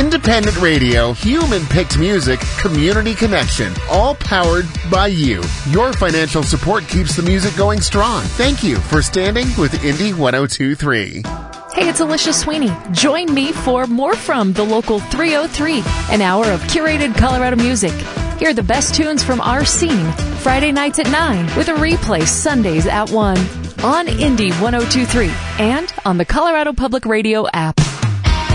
Independent radio, human-picked music, community connection, all powered by you. Your financial support keeps the music going strong. Thank you for standing with Indie 102.3. Hey, it's Alicia Sweeney. Join me for More From the Local 303, an hour of curated Colorado music. Hear the best tunes from our scene, Friday nights at 9, with a replay Sundays at 1, on Indie 102.3, and on the Colorado Public Radio app.